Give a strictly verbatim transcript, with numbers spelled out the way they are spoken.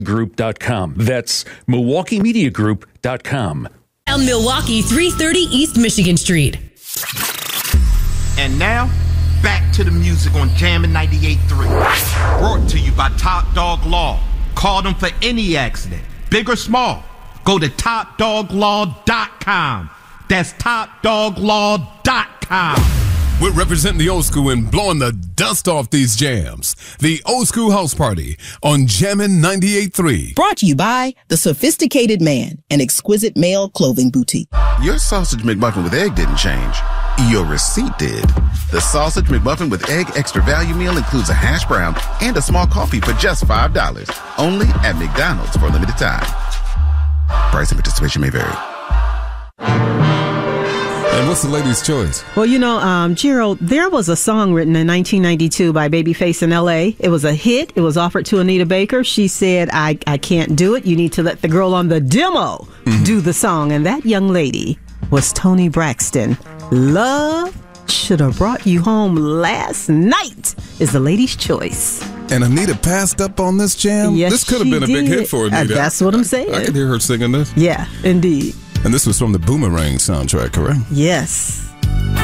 group dot com. That's Milwaukee Media Group dot com. On Milwaukee, three thirty East Michigan Street. And now, back to the music on Jammin' ninety-eight point three. Brought to you by Top Dog Law. Call them for any accident, big or small. Go to top dog law dot com. That's top dog law dot com. We're representing the old school and blowing the dust off these jams. The Old School House Party on Jammin' ninety-eight point three. Brought to you by The Sophisticated Man, an exquisite male clothing boutique. Your sausage McMuffin with egg didn't change. Your receipt did. The Sausage McMuffin with Egg Extra Value Meal includes a hash brown and a small coffee for just five dollars. Only at McDonald's for a limited time. Price and participation may vary. And what's the lady's choice? Well, you know, um, Gerald, there was a song written in nineteen ninety-two by Babyface in L A. It was a hit. It was offered to Anita Baker. She said, I, I can't do it. You need to let the girl on the demo mm-hmm. do the song. And that young lady was Toni Braxton. Love should have brought you home last night is the lady's choice. And Anita passed up on this jam? Yes, this could have been a did. big hit for Anita. Uh, that's what I'm saying. I, I could hear her singing this. Yeah, indeed. And this was from the Boomerang soundtrack, correct? Yes.